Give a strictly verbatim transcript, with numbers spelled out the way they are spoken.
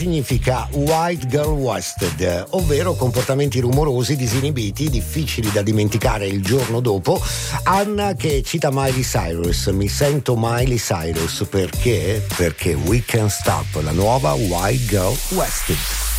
significa White Girl Wasted, ovvero comportamenti rumorosi, disinibiti, difficili da dimenticare il giorno dopo. Anna che cita Miley Cyrus: mi sento Miley Cyrus perché? Perché We Can't Stop, la nuova White Girl Wasted.